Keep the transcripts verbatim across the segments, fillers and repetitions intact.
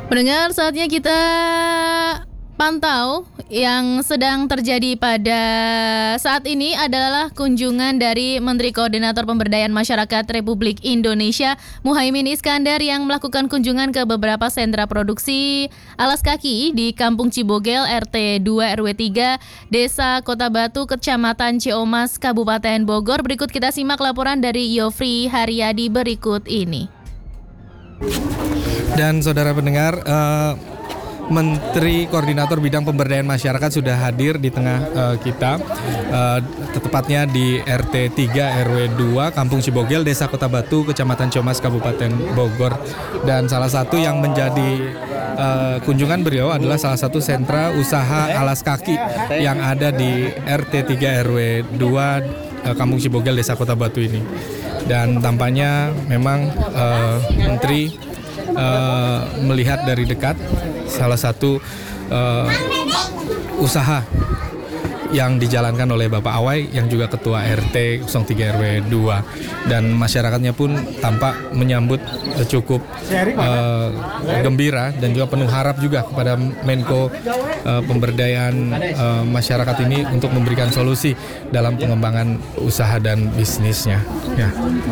Pendengar, saatnya kita pantau yang sedang terjadi pada saat ini adalah kunjungan dari Menteri Koordinator Pemberdayaan Masyarakat Republik Indonesia Muhaimin Iskandar yang melakukan kunjungan ke beberapa sentra produksi alas kaki di Kampung Cibogel R T dua R W tiga Desa Kota Batu, Kecamatan Ciomas, Kabupaten Bogor. Berikut kita simak laporan dari Yofri Haryadi berikut ini. Dan saudara pendengar, uh, Menteri Koordinator Bidang Pemberdayaan Masyarakat sudah hadir di tengah uh, kita, uh, tepatnya di R T tiga R W dua Kampung Cibogel, Desa Kota Batu, Kecamatan Ciomas, Kabupaten Bogor. Dan salah satu yang menjadi uh, kunjungan beliau adalah salah satu sentra usaha alas kaki yang ada di R T tiga R W dua uh, Kampung Cibogel, Desa Kota Batu ini. Dan tampaknya memang uh, Menteri uh, melihat dari dekat salah satu uh, usaha yang dijalankan oleh Bapak Awai yang juga Ketua R T nol tiga R W dua, dan masyarakatnya pun tampak menyambut uh, cukup uh, gembira dan juga penuh harap juga kepada Menko uh, Pemberdayaan uh, Masyarakat ini untuk memberikan solusi dalam pengembangan usaha dan bisnisnya. Ya.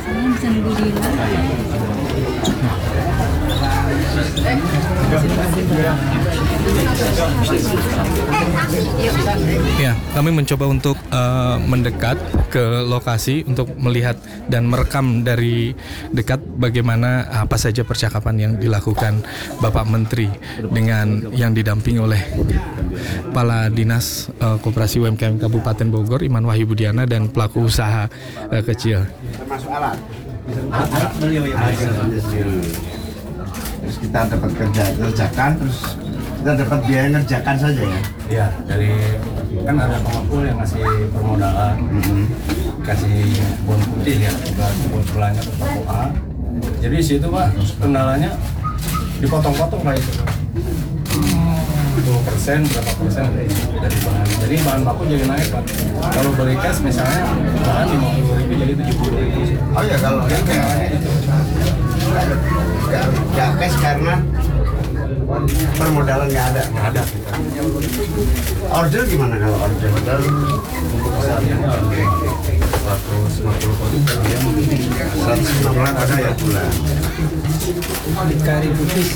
Ya, kami mencoba untuk uh, mendekat ke lokasi untuk melihat dan merekam dari dekat bagaimana apa saja percakapan yang dilakukan Bapak Menteri dengan yang didampingi oleh Kepala Dinas uh, Koperasi U M K M Kabupaten Bogor, Iman Wahyu Budiana, dan pelaku usaha uh, kecil. Termasuk alat. Terus kita dapat kerja kerjakan, terus kita dapat biaya ngerjakan saja ya. Iya, dari kan ada pengepul yang ngasih permodalan, mm-hmm. kasih bon putih ya, buat bon belanja ke toko A. Jadi situ Pak kendalanya dipotong-potong Pak itu. sepuluh persen berapa persen dari bahan. Jadi bahan baku jadi naik Pak. Kalau beli cash misalnya bahan lima puluh ribu jadi tujuh puluh ribu. Oh ya, kalau jadi kendalanya itu. Gak cash karena permodalan nggak ada. Nggak ada. Order gimana kalau order? Order Untuk misalnya seratus lima puluh kotak dia seratus lima puluh ada ya bulan. kari putih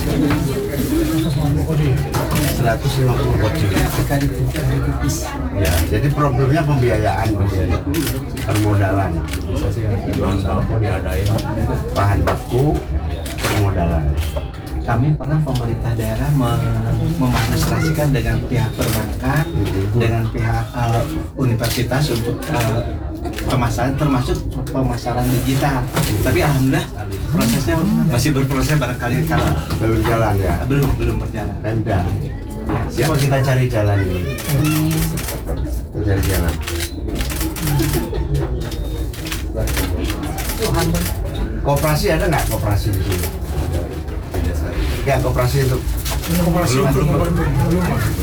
seratus lima puluh kotak. kari putih. Ya, jadi problemnya pembiayaan, permodalan. Bahan baku diadain. Bahan baku, permodalan. Kami pernah pemerintah daerah mem- memanfaatkan dengan pihak perbankan, dengan pihak uh, universitas untuk uh, pemasaran, termasuk pemasaran digital. Tapi alhamdulillah prosesnya masih berproses, barangkali kalau Belum jalan ya? belum belum berjalan. Pemda. Siapa kita cari jalan ini? Kita cari jalan. Koperasi ada nggak koperasi di sini? Ya, koperasi untuk Belum belum belum.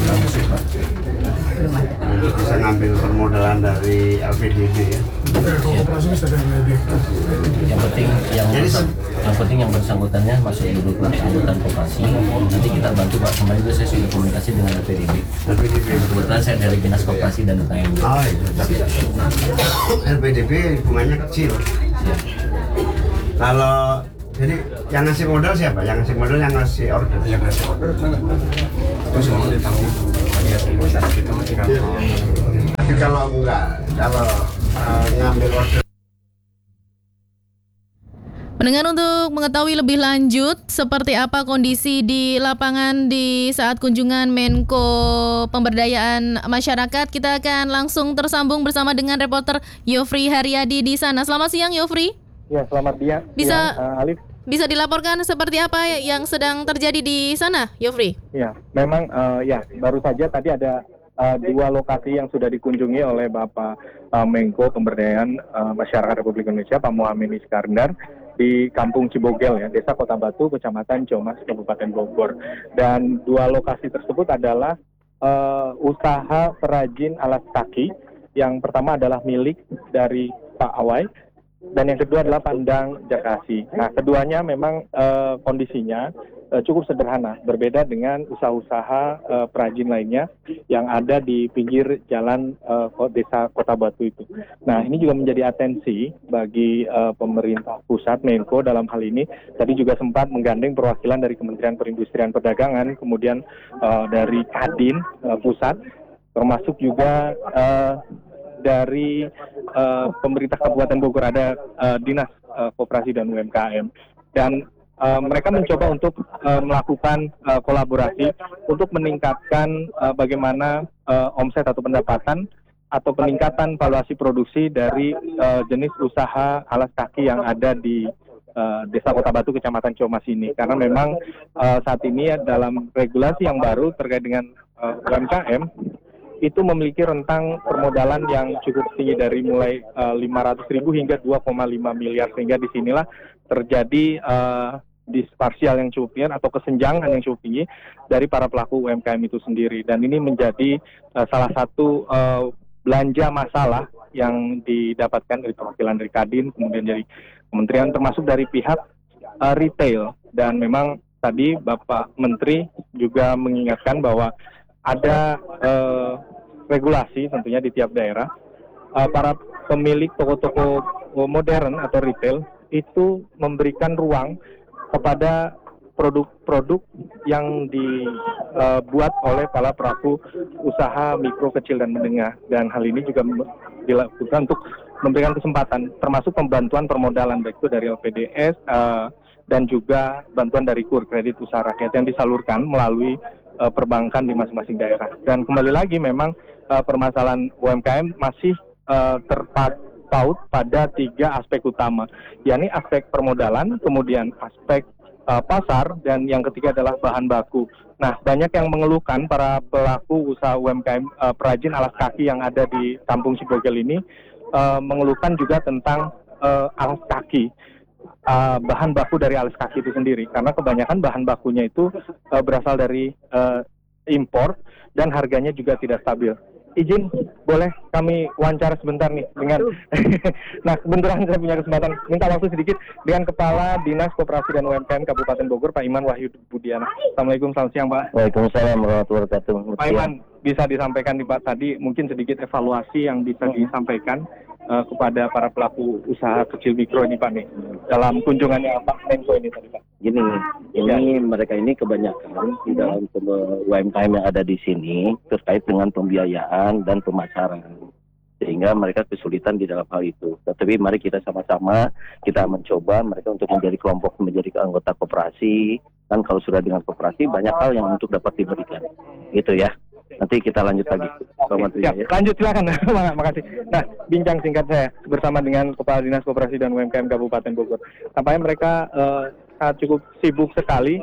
untuk bisa ngambil permodalan dari L P D B ya. Yang penting yang Jadi, bersang- yang penting yang bersangkutannya masuk dulu ke angkutan koperasi. Nanti kita bantu Pak. Kemarin juga saya sudah komunikasi dengan L P D B. L P D B. Kebetulan saya dari Dinas Koperasi dan U K M. Oh itu tapi L P D B hubungannya kecil. Kalau jadi yang ngasih modal siapa? Yang ngasih modal yang ngasih order. Yang ngasih order itu semua ditanggung bagian perusahaan kita tinggal. Tapi kalau enggak, kalau uh, ngambil order. Pendengar, untuk mengetahui lebih lanjut seperti apa kondisi di lapangan di saat kunjungan Menko Pemberdayaan Masyarakat, kita akan langsung tersambung bersama dengan reporter Yofri Haryadi di sana. Selamat siang Yofri. Ya, selamat siang. Bisa- ya, uh, Alif. Bisa dilaporkan seperti apa yang sedang terjadi di sana, Yofri? Ya, memang uh, ya baru saja tadi ada uh, dua lokasi yang sudah dikunjungi oleh Bapak uh, Menko Pemberdayaan uh, Masyarakat Republik Indonesia Pak Muhaimin Iskandar di Kampung Cibogel ya, Desa Kota Batu, Kecamatan Ciomas, Kabupaten Bogor. Dan dua lokasi tersebut adalah uh, usaha perajin alas kaki. Yang pertama adalah milik dari Pak Awai dan yang kedua adalah Pandang Jakasi. Nah, keduanya memang uh, kondisinya uh, cukup sederhana, berbeda dengan usaha-usaha uh, perajin lainnya yang ada di pinggir jalan uh, desa Kota Batu itu. Nah, ini juga menjadi atensi bagi uh, pemerintah pusat, Menko dalam hal ini. Tadi juga sempat menggandeng perwakilan dari Kementerian Perindustrian Perdagangan, kemudian uh, dari Kadin uh, pusat, termasuk juga uh, dari uh, pemerintah Kabupaten Bogor, ada uh, Dinas uh, Koperasi dan U M K M, dan uh, mereka mencoba untuk uh, melakukan uh, kolaborasi untuk meningkatkan uh, bagaimana uh, omset atau pendapatan atau peningkatan valuasi produksi dari uh, jenis usaha alas kaki yang ada di uh, Desa Kota Batu, Kecamatan Ciomas ini, karena memang uh, saat ini ya, dalam regulasi yang baru terkait dengan uh, U M K M itu memiliki rentang permodalan yang cukup tinggi dari mulai uh, lima ratus ribu hingga dua koma lima miliar, sehingga disinilah terjadi uh, disparsial yang cukup tinggi atau kesenjangan yang cukup tinggi dari para pelaku U M K M itu sendiri, dan ini menjadi uh, salah satu uh, belanja masalah yang didapatkan dari perwakilan dari Kadin, kemudian dari Kementerian, termasuk dari pihak uh, retail. Dan memang tadi Bapak Menteri juga mengingatkan bahwa ada uh, regulasi tentunya di tiap daerah. Uh, para pemilik toko-toko modern atau retail itu memberikan ruang kepada produk-produk yang dibuat uh, oleh para pelaku usaha mikro, kecil, dan menengah. Dan hal ini juga dilakukan untuk memberikan kesempatan, termasuk pembantuan permodalan, baik itu dari L P D S uh, dan juga bantuan dari KUR, kredit usaha rakyat, yang disalurkan melalui Uh, perbankan di masing-masing daerah. Dan kembali lagi memang uh, permasalahan U M K M masih uh, terpaut pada tiga aspek utama, yakni aspek permodalan, kemudian aspek uh, pasar, dan yang ketiga adalah bahan baku. Nah, banyak yang mengeluhkan para pelaku usaha U M K M uh, perajin alas kaki yang ada di Kampung Cibogel ini uh, mengeluhkan juga tentang uh, alas kaki. Uh, bahan baku dari alas kaki itu sendiri, karena kebanyakan bahan bakunya itu uh, berasal dari uh, impor dan harganya juga tidak stabil. Izin, boleh kami wawancara sebentar nih dengan nah kebetulan saya punya kesempatan minta waktu sedikit dengan Kepala Dinas Koperasi dan U M K M Kabupaten Bogor, Pak Iman Wahyu Budiana. Assalamualaikum, selamat siang Pak. Waalaikumsalam warahmatullahi wabarakatuh. Pak Iman, bisa disampaikan nih Pak tadi mungkin sedikit evaluasi yang bisa disampaikan Uh, kepada para pelaku usaha kecil mikro ini Pak nih dalam kunjungannya Pak Menko ini tadi Pak. Gini, ini ya. Mereka ini kebanyakan di dalam U M K M yang ada di sini terkait dengan pembiayaan dan pemasaran, sehingga mereka kesulitan di dalam hal itu. Tetapi mari kita sama-sama kita mencoba mereka untuk menjadi kelompok, menjadi anggota koperasi. Kan kalau sudah dengan koperasi banyak hal yang untuk dapat diberikan, gitu ya. Nanti kita lanjut lagi. Oke, siap. Ya. Lanjut silakan. Makasih. Nah, bincang singkat saya bersama dengan Kepala Dinas Koperasi dan U M K M Kabupaten Bogor. Tampaknya mereka uh, sangat cukup sibuk sekali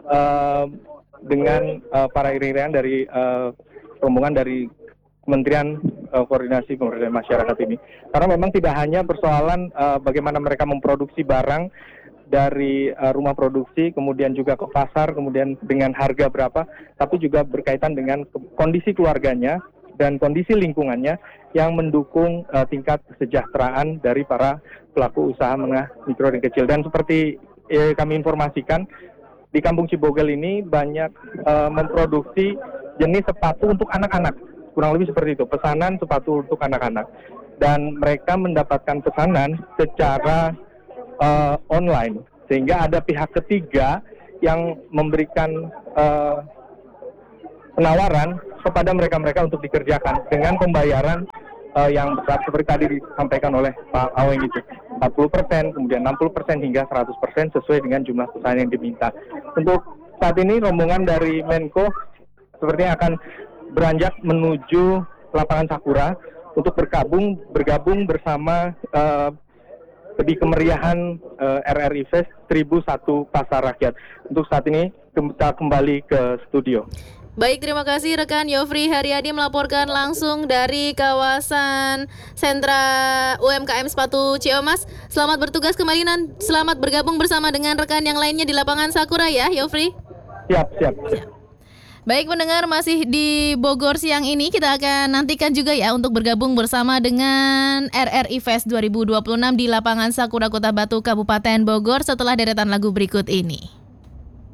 uh, dengan uh, para iring-iringan dari uh, rombongan dari Kementerian uh, Koordinasi Pemberdayaan Masyarakat ini. Karena memang tidak hanya persoalan uh, bagaimana mereka memproduksi barang dari uh, rumah produksi, kemudian juga ke pasar, kemudian dengan harga berapa, tapi juga berkaitan dengan ke- kondisi keluarganya dan kondisi lingkungannya yang mendukung uh, tingkat kesejahteraan dari para pelaku usaha menengah, mikro, dan kecil. Dan seperti eh, kami informasikan, di Kampung Cibogel ini banyak uh, memproduksi jenis sepatu untuk anak-anak, kurang lebih seperti itu, pesanan sepatu untuk anak-anak. Dan mereka mendapatkan pesanan secara Uh, online, sehingga ada pihak ketiga yang memberikan uh, penawaran kepada mereka-mereka untuk dikerjakan dengan pembayaran uh, yang besar seperti tadi disampaikan oleh Pak Aweng itu empat puluh persen, kemudian enam puluh persen hingga seratus persen sesuai dengan jumlah pesanan yang diminta. Untuk saat ini rombongan dari Menko sepertinya akan beranjak menuju lapangan Sakura untuk bergabung bergabung bersama uh, di kemeriahan uh, R R I Fest seribu satu Pasar Rakyat. Untuk saat ini kita kembali ke studio. Baik, terima kasih rekan Yofri Haryadi melaporkan langsung dari kawasan sentra U M K M Sepatu Ciomas. Selamat bertugas kembali dan selamat bergabung bersama dengan rekan yang lainnya di lapangan Sakura ya, Yofri. Siap, siap. siap. Baik pendengar, masih di Bogor siang ini kita akan nantikan juga ya untuk bergabung bersama dengan R R I Fest dua ribu dua puluh enam di lapangan Sakura Kota Batu Kabupaten Bogor setelah deretan lagu berikut ini.